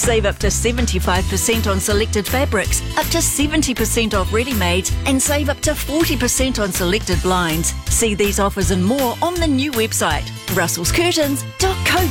Save up to 75% on selected fabrics, up to 70% off ready-mades, and save up to 40% on selected blinds. See these offers and more on the new website, russellscurtains.co.nz.